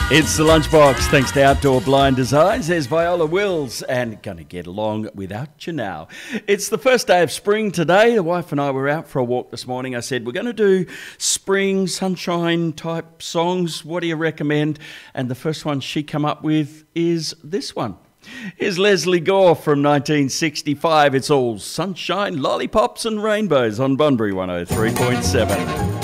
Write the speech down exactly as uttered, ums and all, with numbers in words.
It's the Lunchbox, thanks to Outdoor Blind Designs. There's Viola Wills, and gonna get along without you now. It's the first day of spring today. The wife and I were out for a walk this morning. I said, we're going to do spring, sunshine type songs. What do you recommend? And the first one she come up with is this one. Here's Leslie Gore from nineteen sixty-five. It's all sunshine, lollipops and rainbows on Bunbury one oh three point seven.